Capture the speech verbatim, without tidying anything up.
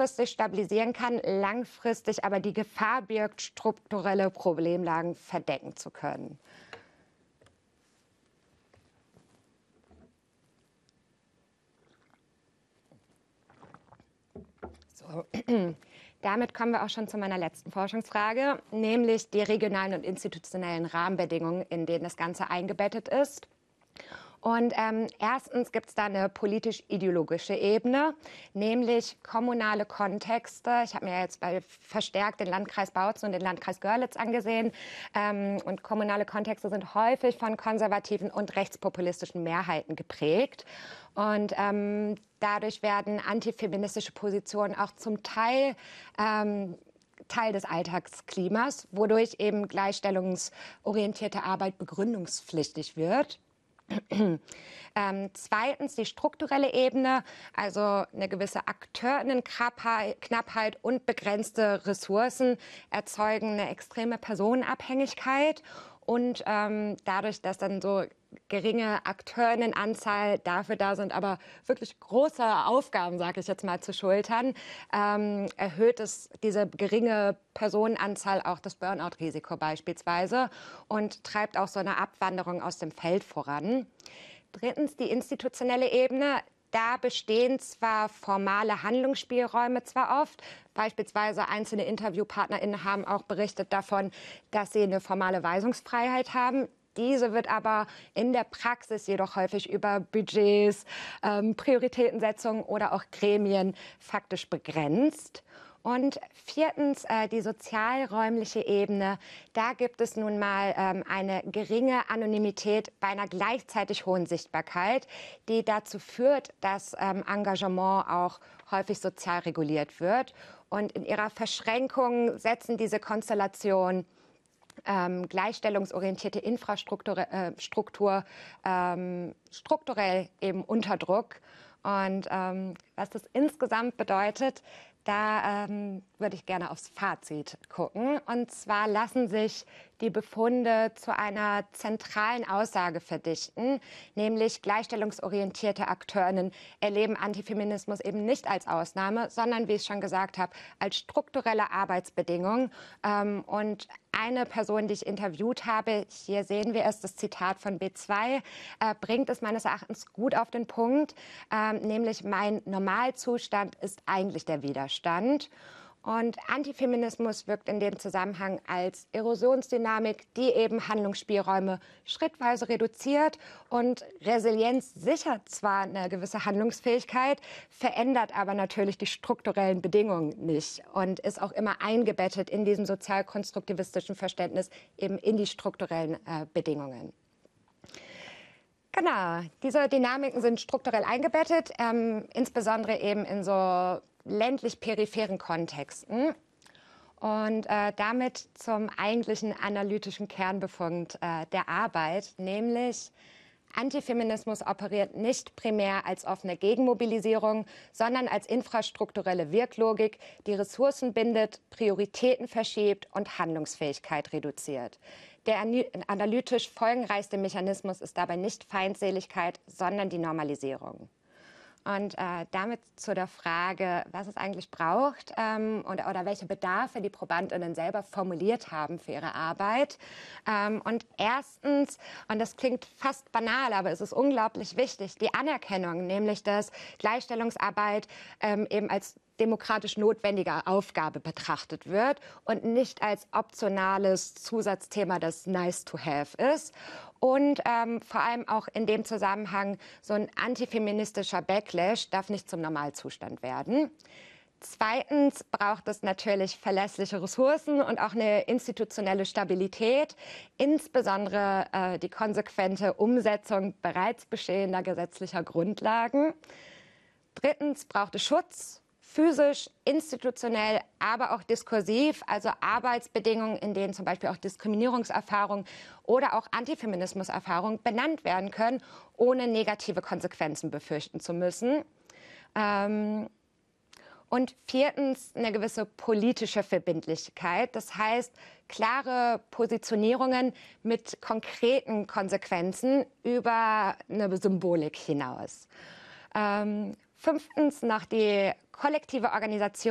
kurzfristig stabilisieren kann, langfristig aber die Gefahr birgt, strukturelle Problemlagen verdecken zu können. So. Damit kommen wir auch schon zu meiner letzten Forschungsfrage, nämlich die regionalen und institutionellen Rahmenbedingungen, in denen das Ganze eingebettet ist. Und ähm, erstens gibt es da eine politisch-ideologische Ebene, nämlich kommunale Kontexte. Ich habe mir jetzt bei verstärkt den Landkreis Bautzen und den Landkreis Görlitz angesehen. Ähm, und kommunale Kontexte sind häufig von konservativen und rechtspopulistischen Mehrheiten geprägt. Und ähm, dadurch werden antifeministische Positionen auch zum Teil ähm, Teil des Alltagsklimas, wodurch eben gleichstellungsorientierte Arbeit begründungspflichtig wird. Ähm, zweitens die strukturelle Ebene, also eine gewisse Akteurinnenknappheit und begrenzte Ressourcen erzeugen eine extreme Personenabhängigkeit. Und ähm, dadurch, dass dann so geringe Akteurinnenanzahl dafür da sind, aber wirklich große Aufgaben, sage ich jetzt mal, zu schultern, ähm, erhöht es diese geringe Personenanzahl auch das Burnout-Risiko beispielsweise und treibt auch so eine Abwanderung aus dem Feld voran. Drittens die institutionelle Ebene. Da bestehen zwar formale Handlungsspielräume zwar oft, beispielsweise einzelne InterviewpartnerInnen haben auch berichtet davon, dass sie eine formale Weisungsfreiheit haben. Diese wird aber in der Praxis jedoch häufig über Budgets, ähm, Prioritätensetzung oder auch Gremien faktisch begrenzt. Und viertens äh, die sozialräumliche Ebene. Da gibt es nun mal ähm, eine geringe Anonymität bei einer gleichzeitig hohen Sichtbarkeit, die dazu führt, dass ähm, Engagement auch häufig sozial reguliert wird. Und in ihrer Verschränkung setzen diese Konstellationen ähm, gleichstellungsorientierte Infrastruktur äh, Struktur, ähm, strukturell eben unter Druck. Und ähm, was das insgesamt bedeutet, da ähm, würde ich gerne aufs Fazit gucken. Und zwar lassen sich die Befunde zu einer zentralen Aussage verdichten, nämlich gleichstellungsorientierte Akteurinnen erleben Antifeminismus eben nicht als Ausnahme, sondern, wie ich schon gesagt habe, als strukturelle Arbeitsbedingung. Ähm, und eine Person, die ich interviewt habe, hier sehen wir es, das Zitat von B zwei, äh, bringt es meines Erachtens gut auf den Punkt, ähm, nämlich mein Normalzustand ist eigentlich der Widerstand. Und Antifeminismus wirkt in dem Zusammenhang als Erosionsdynamik, die eben Handlungsspielräume schrittweise reduziert. Und Resilienz sichert zwar eine gewisse Handlungsfähigkeit, verändert aber natürlich die strukturellen Bedingungen nicht und ist auch immer eingebettet in diesem sozialkonstruktivistischen Verständnis eben in die strukturellen äh, Bedingungen. Genau, diese Dynamiken sind strukturell eingebettet, ähm, insbesondere eben in so ländlich-peripheren Kontexten. Und äh, damit zum eigentlichen analytischen Kernbefund äh, der Arbeit, nämlich Antifeminismus operiert nicht primär als offene Gegenmobilisierung, sondern als infrastrukturelle Wirklogik, die Ressourcen bindet, Prioritäten verschiebt und Handlungsfähigkeit reduziert. Der analytisch folgenreichste Mechanismus ist dabei nicht Feindseligkeit, sondern die Normalisierung. Und äh, damit zu der Frage, was es eigentlich braucht ähm, oder, oder welche Bedarfe die ProbandInnen selber formuliert haben für ihre Arbeit. Ähm, und erstens, und das klingt fast banal, aber es ist unglaublich wichtig, die Anerkennung, nämlich dass Gleichstellungsarbeit ähm, eben als demokratisch notwendige Aufgabe betrachtet wird und nicht als optionales Zusatzthema, das nice to have ist. Und ähm, vor allem auch in dem Zusammenhang, so ein antifeministischer Backlash darf nicht zum Normalzustand werden. Zweitens braucht es natürlich verlässliche Ressourcen und auch eine institutionelle Stabilität, insbesondere äh, die konsequente Umsetzung bereits bestehender gesetzlicher Grundlagen. Drittens braucht es Schutz, physisch, institutionell, aber auch diskursiv, also Arbeitsbedingungen, in denen zum Beispiel auch Diskriminierungserfahrungen oder auch Antifeminismuserfahrungen benannt werden können, ohne negative Konsequenzen befürchten zu müssen. Ähm Und viertens eine gewisse politische Verbindlichkeit, das heißt klare Positionierungen mit konkreten Konsequenzen über eine Symbolik hinaus. Ähm, fünftens noch die kollektive Organisation